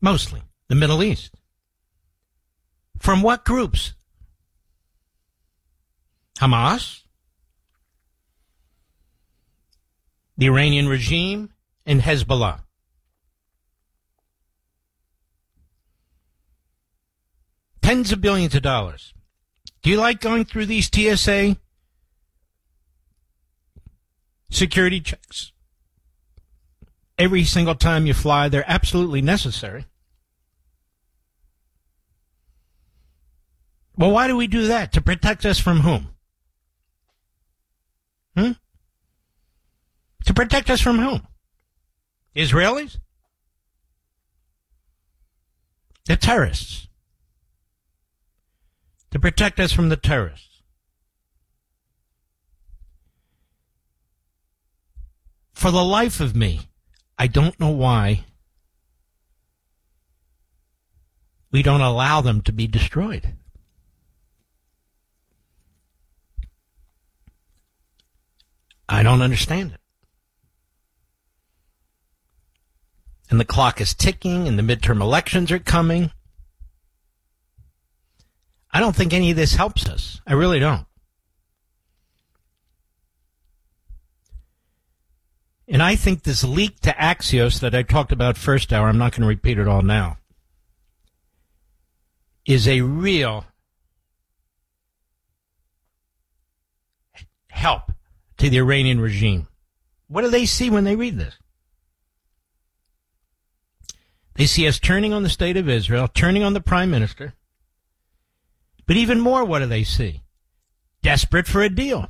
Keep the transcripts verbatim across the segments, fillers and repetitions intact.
Mostly. The Middle East. From what groups? Hamas, the Iranian regime, and Hezbollah. Tens of billions of dollars. Do you like going through these T S A security checks every single time you fly? They're absolutely necessary. Well, why do we do that? To protect us from whom? Hmm? To protect us from whom? Israelis? The terrorists. To protect us from the terrorists. For the life of me, I don't know why we don't allow them to be destroyed. I don't understand it. And the clock is ticking, and the midterm elections are coming. I don't think any of this helps us. I really don't. And I think this leak to Axios that I talked about first hour, I'm not going to repeat it all now, is a real help to the Iranian regime. What do they see when they read this? They see us turning on the state of Israel, turning on the prime minister. But even more, what do they see? Desperate for a deal.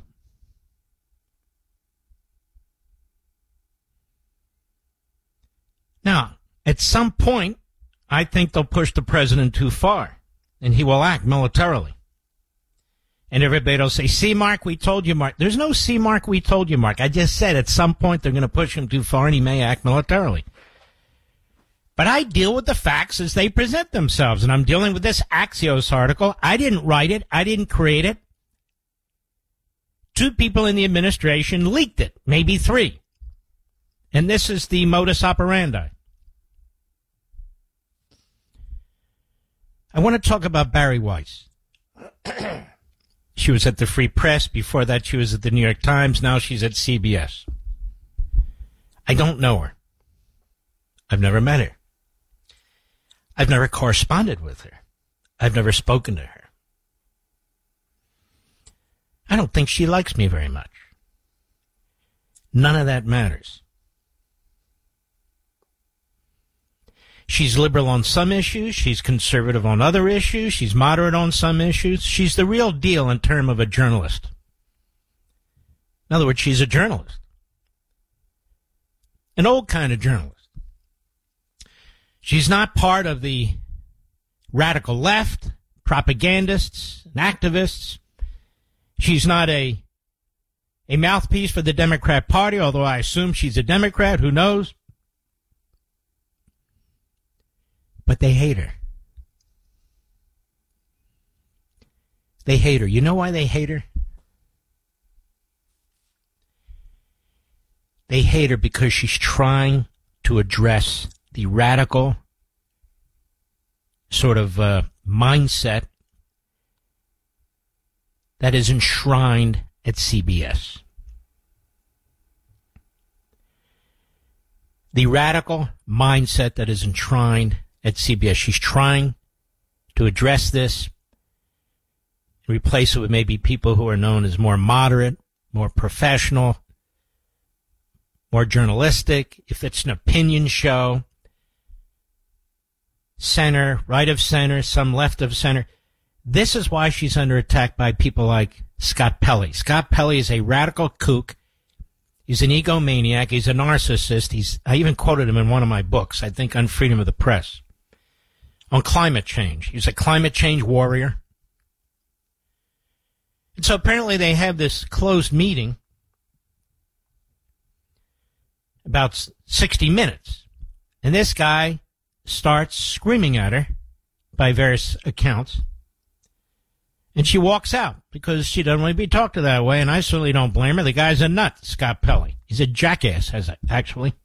Now, at some point, I think they'll push the president too far, and he will act militarily. And everybody will say, see, Mark, we told you, Mark. There's no see, Mark, we told you, Mark. I just said at some point they're going to push him too far, and he may act militarily. But I deal with the facts as they present themselves, and I'm dealing with this Axios article. I didn't write it. I didn't create it. Two people in the administration leaked it, maybe three. And this is the modus operandi. I want to talk about Barry Weiss. She was at the Free Press. Before that, she was at the New York Times. Now she's at C B S. I don't know her. I've never met her. I've never corresponded with her. I've never spoken to her. I don't think she likes me very much. None of that matters. She's liberal on some issues. She's conservative on other issues. She's moderate on some issues. She's the real deal in terms of a journalist. In other words, she's a journalist. An old kind of journalist. She's not part of the radical left, propagandists, and activists. She's not a, a mouthpiece for the Democrat Party, although I assume she's a Democrat. Who knows? But they hate her. They hate her. You know why they hate her? They hate her because she's trying to address the radical sort of uh, mindset that is enshrined at C B S. The radical mindset that is enshrined at C B S. She's trying to address this, replace it with maybe people who are known as more moderate, more professional, more journalistic. If it's an opinion show, center, right of center, some left of center. This is why she's under attack by people like Scott Pelley. Scott Pelley is a radical kook. He's an egomaniac. He's a narcissist. He's, I even quoted him in one of my books, I think on Freedom of the Press, on climate change. He's a climate change warrior. And so apparently they have this closed meeting about sixty minutes. And this guy starts screaming at her by various accounts. And she walks out because she doesn't want to be talked to that way, and I certainly don't blame her. The guy's a nut, Scott Pelley. He's a jackass, actually.